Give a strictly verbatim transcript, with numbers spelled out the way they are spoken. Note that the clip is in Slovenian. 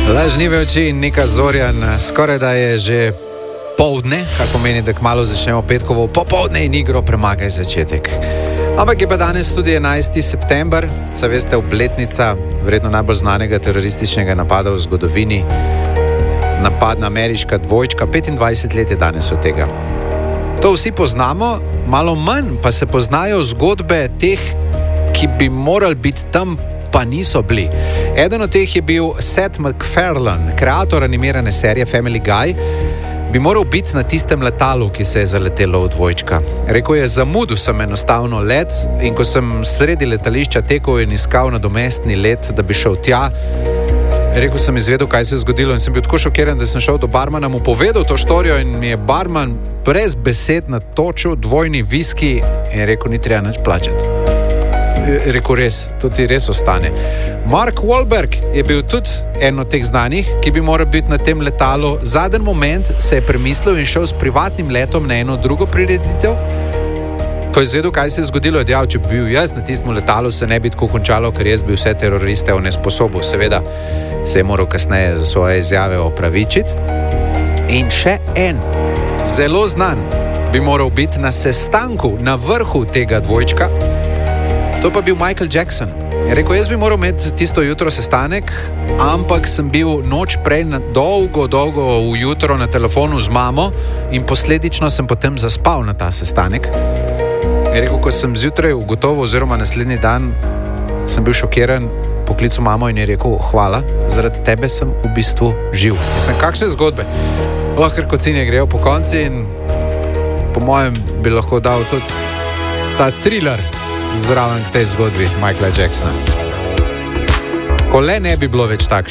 Lažnive oči in Nika Zorjan, skoraj da je že poldne, kar pomeni, da kmalu začnemo petkovo popoldne in igro Premagaj začetek. Ampak je pa danes tudi enajsti september, saj veste, obletnica verjetno najbolj znanega terorističnega napada v zgodovini. Napad na ameriška dvojčka, petindvajset let je danes od tega. To vsi poznamo, malo manj pa se poznajo zgodbe teh, ki bi morali biti tam, pa niso bili. Eden od teh je bil Seth MacFarlane, kreator animirane serije Family Guy. Bi moral biti na tistem letalu, ki se je zaletelo v dvojčka. Rekel je, zamudil sem enostavno let in ko sem sredi letališča tekel in iskal nadomestni let, da bi šel tja, rekel sem izvedel, kaj se je zgodilo in sem bil tako šokiran, da sem šel do barmana, mu povedal to štorijo in mi je barman brez besed natočil dvojni viski in rekel, ni treba nič plačati. Rekel, res, to ti res ostane. Mark Wahlberg je bil tudi en od teh znanih, ki bi moral biti na tem letalu. Zadnji moment se je premislil in šel s privatnim letom na eno drugo prireditev. Ko je izvedel, kaj se je zgodilo, je dejal, če bi bil jaz na tistem letalu, se ne bi tako končalo, ker jaz bi vse teroriste onesposobil. Seveda se je moral kasneje za svoje izjave opravičiti. In še en, zelo znan, bi moral biti na sestanku na vrhu tega dvojčka. To pa bil Michael Jackson. Je rekel, jaz bi moral imeti tisto jutro sestanek, ampak sem bil noč prej na dolgo, dolgo ujutro na telefonu z mamo in posledično sem potem zaspal na ta sestanek. Je rekel, ko sem zjutraj ugotovil oziroma naslednji dan sem bil šokiran, poklical mamo in je rekel, hvala, zaradi tebe sem v bistvu živ. Mislim, kakšne zgodbe? Lahko kocinje grejo po konci in po mojem bi lahko dal tudi ta thriller zraven k tej zgodbi Michaela Jacksona. Ko le ne bi bilo več takšno.